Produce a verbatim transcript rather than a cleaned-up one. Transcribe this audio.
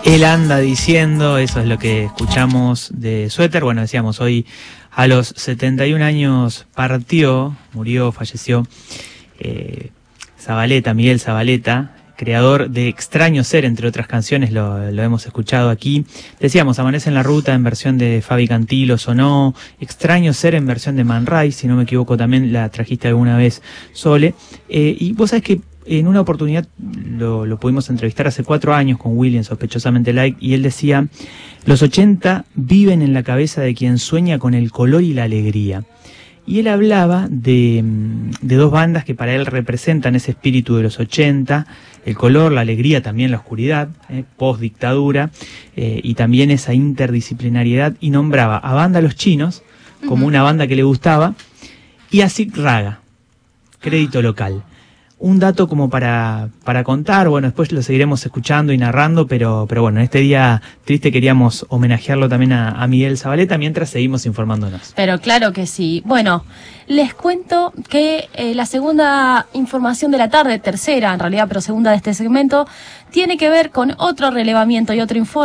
Él anda diciendo, eso es lo que escuchamos de Suéter. Bueno, decíamos, hoy a los setenta y un años partió, murió, falleció eh, Zavaleta, Miguel Zavaleta, creador de Extraño Ser, entre otras canciones, lo, lo hemos escuchado aquí. Decíamos, Amanece en la Ruta en versión de Fabi Cantilo, sonó Extraño Ser en versión de Man Ray, si no me equivoco también la trajiste alguna vez, Sole. Eh, y vos sabés que en una oportunidad lo, lo pudimos entrevistar hace cuatro años con William, Sospechosamente Like, y él decía, los ochenta viven en la cabeza de quien sueña con el color y la alegría. Y él hablaba de, de dos bandas que para él representan ese espíritu de los ochenta, el color, la alegría, también la oscuridad, eh, post-dictadura, eh, y también esa interdisciplinariedad, y nombraba a Banda Los Chinos como uh-huh. una banda que le gustaba, y a Sig Raga, crédito local. Un dato como para, para contar, bueno, después lo seguiremos escuchando y narrando, pero, pero bueno, en este día triste queríamos homenajearlo también a, a Miguel Zavaleta mientras seguimos informándonos. Pero claro que sí. Bueno, les cuento que eh, la segunda información de la tarde, tercera en realidad, pero segunda de este segmento, tiene que ver con otro relevamiento y otro informe.